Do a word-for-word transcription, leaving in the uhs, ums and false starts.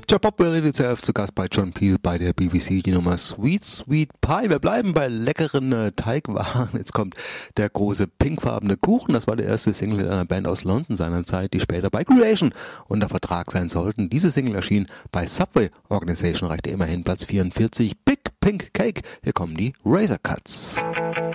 Future Pop Radio zwölf zu Gast bei John Peel bei der B B C, die Nummer Sweet Sweet Pie. Wir bleiben bei leckeren äh, Teigwaren. Jetzt kommt der große pinkfarbene Kuchen. Das war der erste Single einer Band aus London seiner Zeit, die später bei Creation unter Vertrag sein sollten. Diese Single erschien bei Subway Organization, reichte immerhin Platz vierundvierzig. Big Pink Cake. Hier kommen die Razor Cuts.